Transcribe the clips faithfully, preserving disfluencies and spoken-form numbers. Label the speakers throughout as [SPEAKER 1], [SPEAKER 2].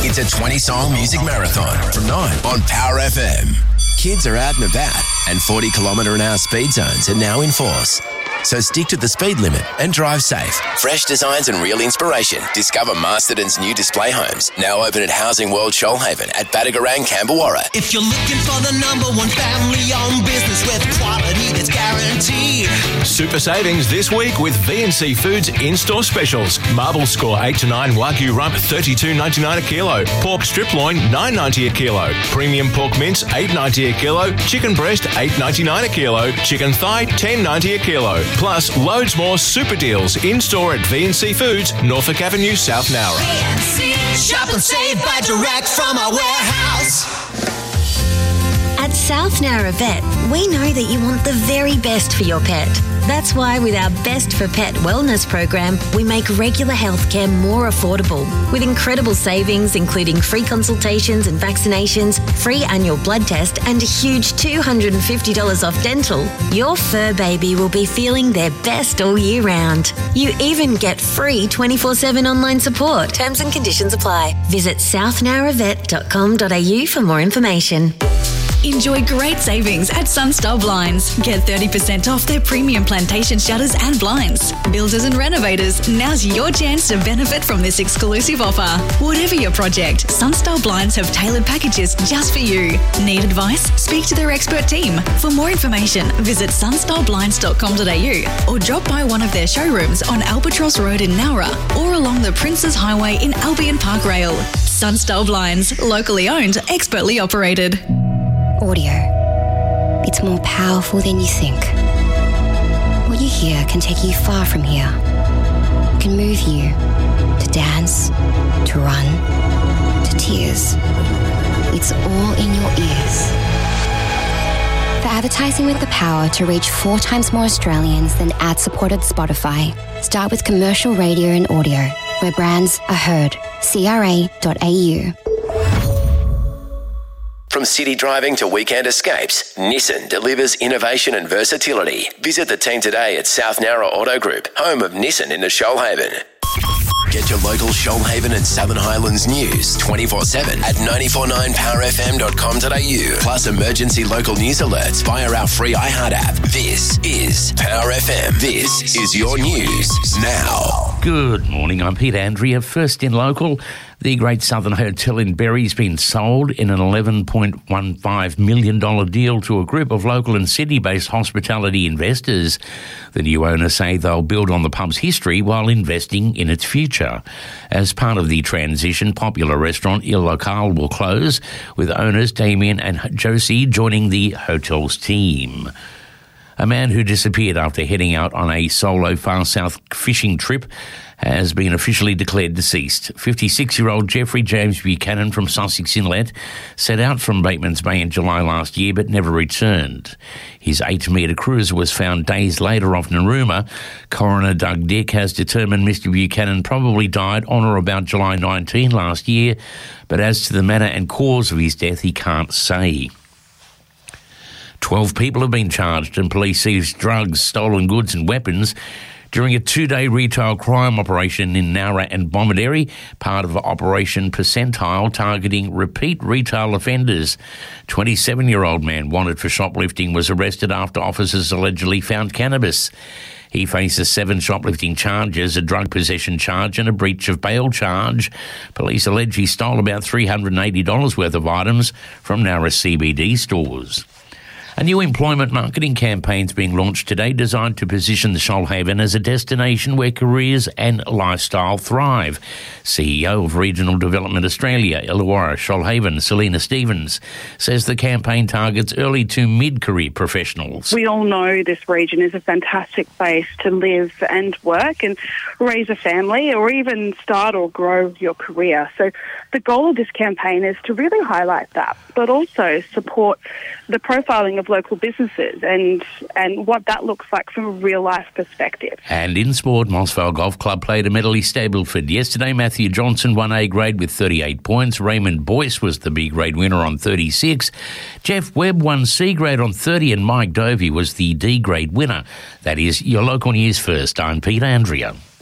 [SPEAKER 1] It's a twenty-song music marathon from nine on Power F M. Kids are out and about, and forty kilometre an hour speed zones are now in force. So stick to the speed limit and drive safe. Fresh designs and real inspiration. Discover Masterton's new display homes, now open at Housing World Shoalhaven at Batagarang, Camberwarra.
[SPEAKER 2] If you're looking for the number one family-owned business with quality that's guaranteed.
[SPEAKER 3] Super savings this week with V and C Foods in-store specials. Marble score eight to nine Wagyu rump thirty-two ninety-nine a kilo. Pork strip loin nine ninety a kilo. Premium pork mince eight ninety a kilo. Chicken breast eight ninety-nine a kilo. Chicken thigh ten ninety a kilo. Plus loads more super deals in-store at V and C Foods, Norfolk Avenue, South Nowra.
[SPEAKER 2] V and C, shop and save by direct from our warehouse.
[SPEAKER 4] At South Nowra Vet, we know that you want the very best for your pet. That's why with our Best for Pet wellness program, we make regular healthcare more affordable. With incredible savings, including free consultations and vaccinations, free annual blood test, and a huge two hundred fifty dollars off dental, your fur baby will be feeling their best all year round. You even get free twenty-four seven online support. Terms and conditions apply. Visit south nowra vet dot com dot a u for more information.
[SPEAKER 5] Enjoy great savings at Sunstar Blinds. Get thirty percent off their premium plantation shutters and blinds. Builders and renovators, now's your chance to benefit from this exclusive offer. Whatever your project, Sunstar Blinds have tailored packages just for you. Need advice? Speak to their expert team. For more information, visit sunstar blinds dot com dot a u or drop by one of their showrooms on Albatross Road in Nowra or along the Princes Highway in Albion Park Rail. Sunstar Blinds, locally owned, expertly operated.
[SPEAKER 6] Audio. It's more powerful than you think. What you hear can take you far from here. It can move you to dance, to run, to tears. It's all in your ears. For advertising with the power to reach four times more Australians than ad-supported Spotify, start with commercial radio and audio, where brands are heard. C R A dot A U.
[SPEAKER 1] From city driving to weekend escapes, Nissan delivers innovation and versatility. Visit the team today at South Nowra Auto Group, home of Nissan in the Shoalhaven. Get your local Shoalhaven and Southern Highlands news twenty-four seven at nine four nine power f m dot com dot a u. Plus emergency local news alerts via our free iHeart app. This is Power F M. This is your news now.
[SPEAKER 7] Good morning, I'm Peter Andrea. First in local, the Great Southern Hotel in Berry's been sold in an eleven point one five million dollars deal to a group of local and city-based hospitality investors. The new owners say they'll build on the pub's history while investing in its future. As part of the transition, popular restaurant Il Locale will close, with owners Damien and Josie joining the hotel's team. A man who disappeared after heading out on a solo far south fishing trip has been officially declared deceased. fifty-six-year-old Jeffrey James Buchanan from Sussex Inlet set out from Bateman's Bay in July last year but never returned. His eight-metre cruiser was found days later off Narooma. Coroner Doug Dick has determined Mister Buchanan probably died on or about July nineteenth last year, but as to the manner and cause of his death, he can't say. Twelve people have been charged and police seized drugs, stolen goods and weapons during a two-day retail crime operation in Nowra and Bomaderry, part of Operation Percentile, targeting repeat retail offenders. twenty-seven-year-old man wanted for shoplifting was arrested after officers allegedly found cannabis. He faces seven shoplifting charges, a drug possession charge and a breach of bail charge. Police allege he stole about three hundred eighty dollars worth of items from Nowra C B D stores. A new employment marketing campaign is being launched today designed to position the Shoalhaven as a destination where careers and lifestyle thrive. C E O of Regional Development Australia, Illawarra Shoalhaven, Selena Stevens, says the campaign targets early to mid-career professionals.
[SPEAKER 8] We all know this region is a fantastic place to live and work and raise a family or even start or grow your career. So the goal of this campaign is to really highlight that, but also support the profiling of local businesses and and what that looks like from a real-life perspective.
[SPEAKER 7] And in sport, Mossvale Golf Club played a Medley Stableford yesterday. Matthew Johnson won A grade with thirty-eight points. Raymond Boyce was the B grade winner on thirty-six. Jeff Webb won C grade on thirty and Mike Dovey was the D grade winner. That is your local news first. I'm Peter Andrea.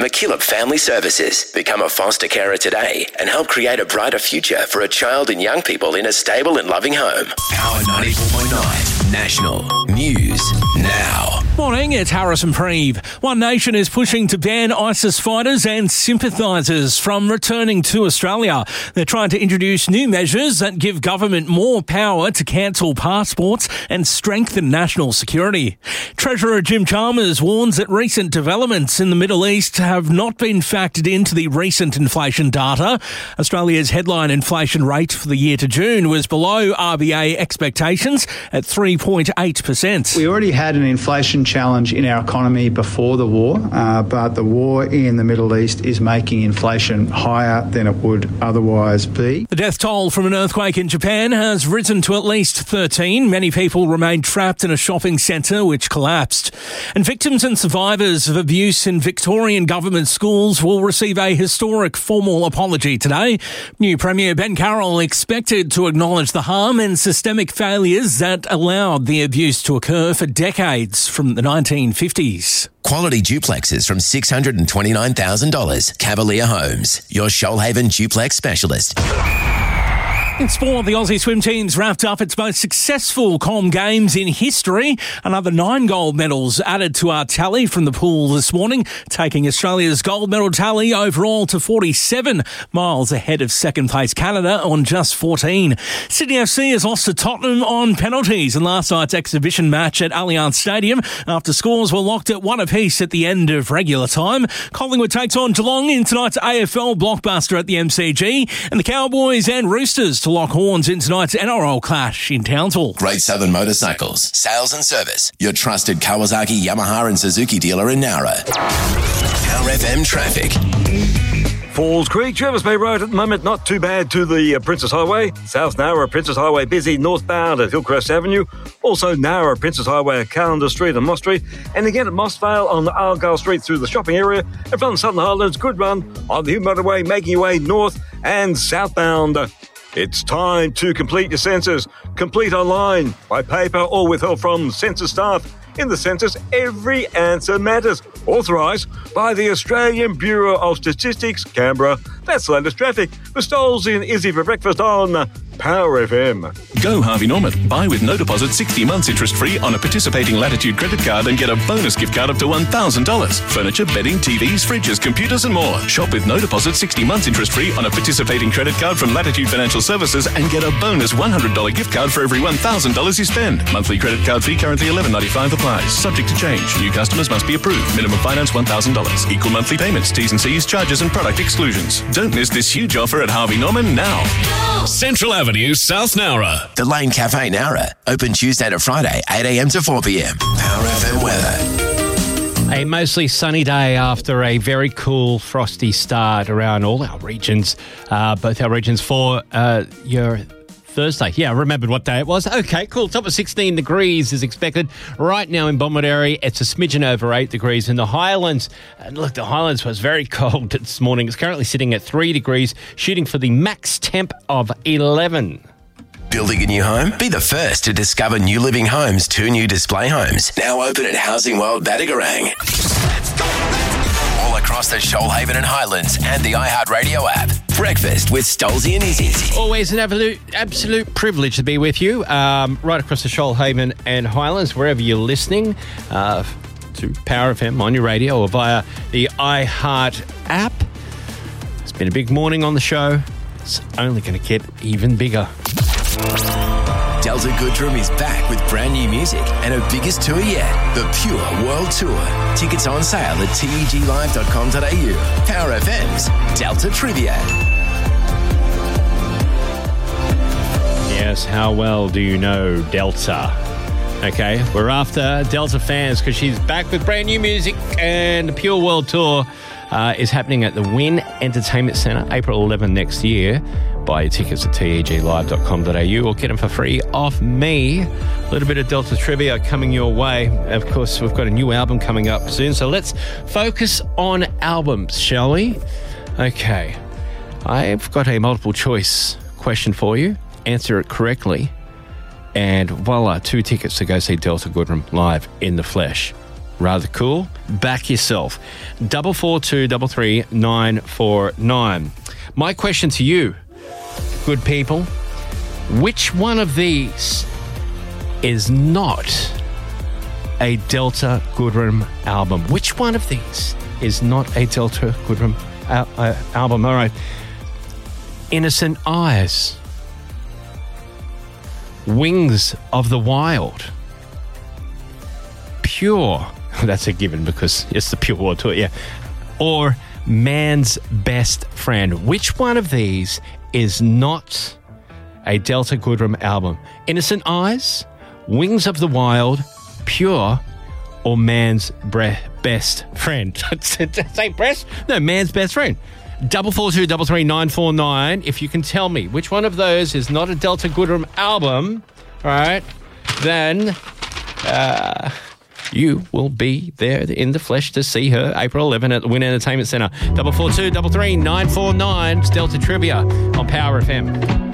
[SPEAKER 1] McKillop Family Services. Become a foster carer today and help create a brighter future for a child and young people in a stable and loving home. Power ninety-four point nine National News Now.
[SPEAKER 9] Morning, it's Harrison Preeve. One Nation is pushing to ban ISIS fighters and sympathisers from returning to Australia. They're trying to introduce new measures that give government more power to cancel passports and strengthen national security. Treasurer Jim Chalmers warns that recent developments in the Middle East have not been factored into the recent inflation data. Australia's headline inflation rate for the year to June was below R B A expectations at three point eight percent.
[SPEAKER 10] We already had an inflation challenge in our economy before the war, uh, but the war in the Middle East is making inflation higher than it would otherwise be.
[SPEAKER 9] The death toll from an earthquake in Japan has risen to at least thirteen. Many people remain trapped in a shopping centre which collapsed. And victims and survivors of abuse in Victorian government schools will receive a historic formal apology today. New Premier Ben Carroll expected to acknowledge the harm and systemic failures that allowed the abuse to occur for decades from the nineteen fifties.
[SPEAKER 1] Quality duplexes from six hundred twenty-nine thousand dollars. Cavalier Homes, your Shoalhaven duplex specialist.
[SPEAKER 9] In sport, the Aussie swim team's wrapped up its most successful Com Games in history. Another nine gold medals added to our tally from the pool this morning, taking Australia's gold medal tally overall to forty-seven, miles ahead of second place Canada on just fourteen. Sydney F C has lost to Tottenham on penalties in last night's exhibition match at Allianz Stadium after scores were locked at one apiece at the end of regular time. Collingwood takes on Geelong in tonight's A F L blockbuster at the M C G, and the Cowboys and Roosters to lock horns in tonight's N R L clash in Townsville.
[SPEAKER 1] Great Southern Motorcycles, sales and service. Your trusted Kawasaki, Yamaha and Suzuki dealer in Nowra. Power F M traffic.
[SPEAKER 11] Falls Creek, Jervis Bay Road at the moment, not too bad to the uh, Princess Highway. South Nowra, Princess Highway busy, northbound at Hillcrest Avenue. Also Nowra, Princess Highway at Calendar Street and Moss Street. And again at Mossvale on the Argyle Street through the shopping area. And from the Southern Highlands, good run on the Hume Motorway, making your way north and southbound. It's time to complete your census. Complete online, by paper or with help from census staff. In the census, every answer matters. Authorised by the Australian Bureau of Statistics, Canberra. That's the latest traffic. For Stoles in Izzy for breakfast on Power F M.
[SPEAKER 3] Go Harvey Norman. Buy with no deposit sixty months interest-free on a participating Latitude credit card and get a bonus gift card up to one thousand dollars. Furniture, bedding, T Vs, fridges, computers and more. Shop with no deposit sixty months interest-free on a participating credit card from Latitude Financial Services and get a bonus one hundred dollars gift card for every one thousand dollars you spend. Monthly credit card fee currently eleven ninety-five applies. Subject to change. New customers must be approved. Minimum finance one thousand dollars. Equal monthly payments. T's and C's, charges and product exclusions. Don't miss this huge offer at Harvey Norman now.
[SPEAKER 12] Central Avenue, South Nowra.
[SPEAKER 1] The Lane Cafe Nowra. Open Tuesday to Friday, eight a.m. to four p.m. Power F M weather.
[SPEAKER 13] A mostly sunny day after a very cool, frosty start around all our regions, uh, both our regions for uh, your Thursday. Yeah, I remembered what day it was. Okay, cool. Top of sixteen degrees is expected. Right now in Bomaderry, it's a smidgen over eight degrees. In the Highlands, and look, the Highlands was very cold this morning. It's currently sitting at three degrees, shooting for the max temp of eleven.
[SPEAKER 1] Building a new home? Be the first to discover New Living Homes' two new display homes. Now open at Housing World Battigarang. Let's go, let's go. All across the Shoalhaven and Highlands and the iHeartRadio app. Breakfast with Stolzy and Izzy.
[SPEAKER 13] Always an absolute, absolute privilege to be with you um, right across the Shoalhaven and Highlands, wherever you're listening uh, to Power F M on your radio or via the iHeart app. It's been a big morning on the show. It's only going to get even bigger.
[SPEAKER 1] Delta Goodrum is back with brand new music and her biggest tour yet, the Pure World Tour. Tickets on sale at T E G live dot com dot a u. Power F M's Delta Trivia.
[SPEAKER 13] Yes, how well do you know Delta? Okay, we're after Delta fans because she's back with brand new music, and the Pure World Tour uh, is happening at the Wynn Entertainment Centre, April eleventh next year. Buy your tickets at T E G live dot com dot a u or get them for free off me. A little bit of Delta trivia coming your way. Of course, we've got a new album coming up soon, so let's focus on albums, shall we? Okay, I've got a multiple choice question for you. Answer it correctly, and voila, two tickets to go see Delta Goodrum live in the flesh. Rather cool. Back yourself. Double four two double three nine four nine. My question to you, good people, which one of these is not a Delta Goodrem album? Which one of these is not a Delta Goodrem al- uh, album? All right. Innocent Eyes. Wings of the Wild. Pure. That's a given because it's the Pure World Tour, yeah. Or Man's Best Friend. Which one of these is not a Delta Goodrem album? Innocent Eyes, Wings of the Wild, Pure, or Man's bre- Best Friend? Say breast? No, Man's Best Friend. Double four two double three nine four nine. If you can tell me which one of those is not a Delta Goodrem album, all right, then uh, you will be there in the flesh to see her April eleventh at the Wynn Entertainment Centre. Double four two double three nine four nine. It's Delta Trivia on Power F M.